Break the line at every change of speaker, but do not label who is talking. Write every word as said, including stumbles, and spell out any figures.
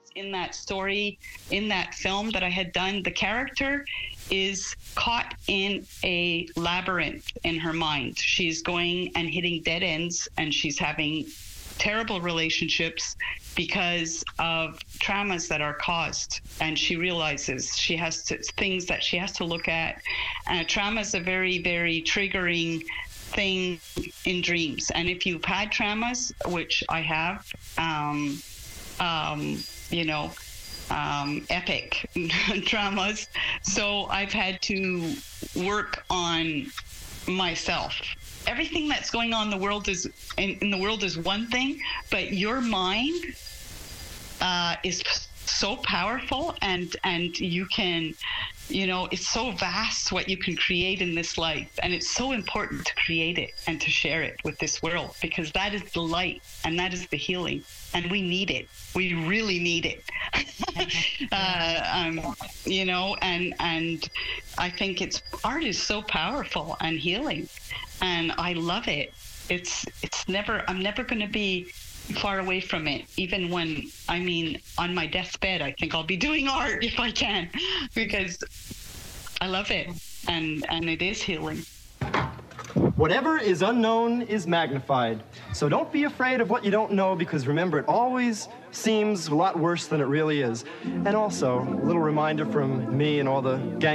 in that story, in that film that I had done, the character is caught in a labyrinth in her mind. She's going and hitting dead ends, and she's having terrible relationships because of traumas that are caused, and she realizes she has to things that she has to look at. Uh, trauma is a very, very triggering thing in dreams, and if you've had traumas, which I have, um, um, you know, um, epic traumas, so I've had to work on myself. Everything that's going on in the world is in, in the world is one thing, but your mind uh, is so powerful, and and you can, you know, it's so vast what you can create in this life, and it's so important to create it and to share it with this world, because that is the light and that is the healing, and we need it. We really need it. uh, um, you know, and and I think it's art is so powerful and healing, and I love it. It's it's never I'm never going to be far away from it. Even when, I mean, on my deathbed, I think I'll be doing art if I can, because I love it, and and it is healing.
Whatever is unknown is magnified. So don't be afraid of what you don't know, because remember, it always seems a lot worse than it really is. And also, a little reminder from me and all the gang